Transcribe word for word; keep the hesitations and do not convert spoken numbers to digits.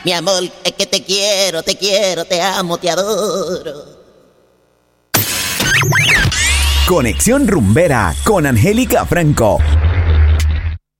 Mi amor, es que te quiero, te quiero, te amo, te adoro. Conexión Rumbera con Angélica Franco.